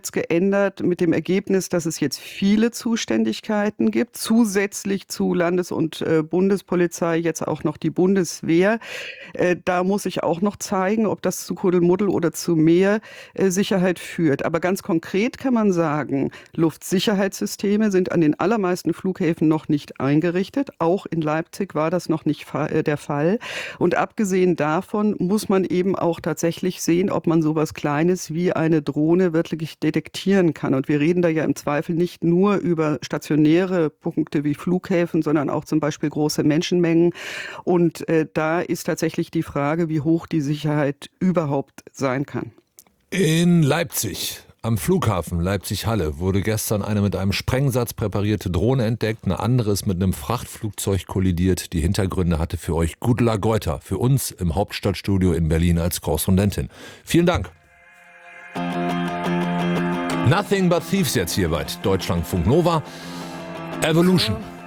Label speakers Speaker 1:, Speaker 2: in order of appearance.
Speaker 1: geändert mit dem Ergebnis, dass es jetzt viele Zuständigkeiten gibt, zusätzlich zu Landes- und Bundespolizei jetzt auch noch die Bundeswehr. Da muss ich auch noch zeigen, ob das zu Kuddelmuddel oder zu mehr Sicherheit führt. Aber ganz konkret kann man sagen, Luftsicherheitssysteme sind an den allermeisten Flughäfen noch nicht eingerichtet. Auch in Leipzig war das noch nicht der Fall. Und abgesehen davon muss man eben auch tatsächlich sehen, ob man sowas Kleines wie eine Drohne wirklich detektieren kann. Und wir reden da ja im Zweifel nicht nur über stationäre Punkte wie Flughäfen, sondern auch zum Beispiel große Menschenmengen. Und da ist tatsächlich die Frage, wie hoch die Sicherheit überhaupt sein kann.
Speaker 2: In Leipzig, am Flughafen Leipzig-Halle, wurde gestern eine mit einem Sprengsatz präparierte Drohne entdeckt. Eine andere ist mit einem Frachtflugzeug kollidiert. Die Hintergründe hatte für euch Gudula Geuter, für uns im Hauptstadtstudio in Berlin als Korrespondentin. Vielen Dank. Nothing but Thieves jetzt hier bei Deutschlandfunk Nova. Evolution.